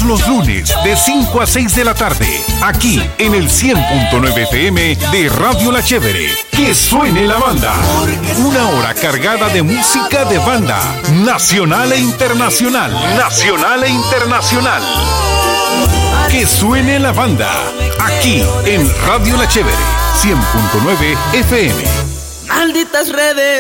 los lunes de 5 a 6 de la tarde, aquí en el 100.9 FM de Radio La Chévere. Que suene la banda. Una hora cargada de música de banda, nacional e internacional. Nacional e internacional. Que suene la banda, aquí en Radio La Chévere, 100.9 FM. Malditas redes.